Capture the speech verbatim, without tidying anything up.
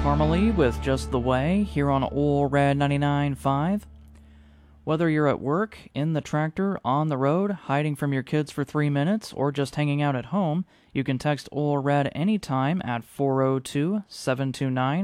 Parmalee with Just the Way here on Ole Red ninety-nine point five. Whether you're at work, in the tractor, on the road, hiding from your kids for three minutes, or just hanging out at home, you can text Ole Red anytime at four oh two, seven two nine,